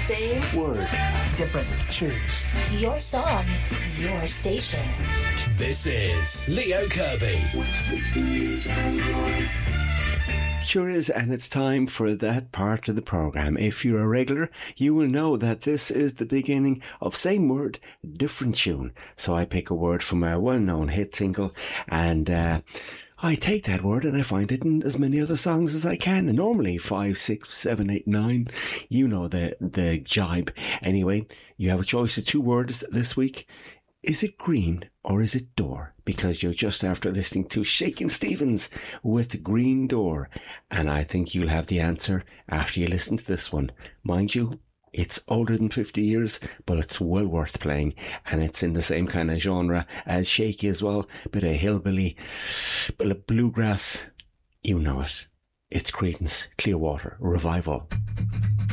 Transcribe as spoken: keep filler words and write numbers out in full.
Same word, different tunes. Your song, your station. This is Leo Kirby. Sure is, and it's time for that part of the programme. If you're a regular, you will know that this is the beginning of Same Word, Different Tune. So I pick a word from a well-known hit single, and uh, I take that word and I find it in as many other songs as I can. And normally five, six, seven, eight, nine. You know the, the jibe. Anyway, you have a choice of two words this week. Is it green or is it door? Because you're just after listening to Shakin' Stevens with Green Door. And I think you'll have the answer after you listen to this one. Mind you, it's older than fifty years, but it's well worth playing. And it's in the same kind of genre as Shaky as well. Bit of hillbilly, bit of bluegrass. You know it. It's Creedence Clearwater Revival.